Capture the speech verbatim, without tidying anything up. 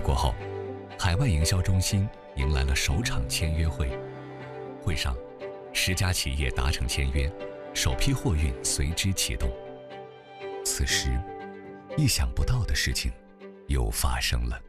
过后，海外营销中心迎来了首场签约会。会上，十家企业达成签约，首批货运随之启动。此时，意想不到的事情又发生了。